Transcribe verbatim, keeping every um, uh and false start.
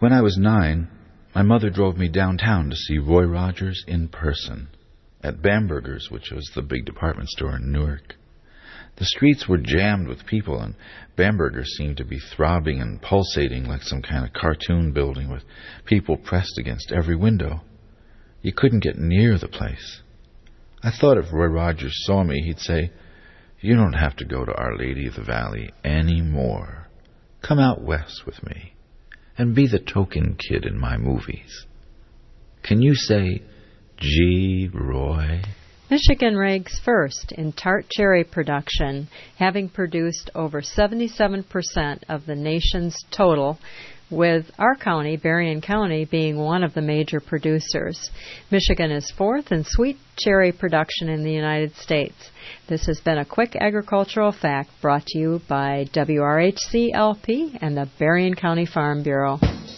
When I was nine, my mother drove me downtown to see Roy Rogers in person at Bamberger's, which was the big department store in Newark. The streets were jammed with people, and Bamberger's seemed to be throbbing and pulsating like some kind of cartoon building with people pressed against every window. You couldn't get near the place. I thought if Roy Rogers saw me, he'd say, "You don't have to go to Our Lady of the Valley anymore. Come out west with me and be the token kid in my movies." Can you say, "Gee, Roy"? Michigan ranks first in tart cherry production, having produced over seventy-seven percent of the nation's total, with our county, Berrien County, being one of the major producers. Michigan is fourth in sweet cherry production in the United States. This has been a quick agricultural fact brought to you by W R H C L P and the Berrien County Farm Bureau.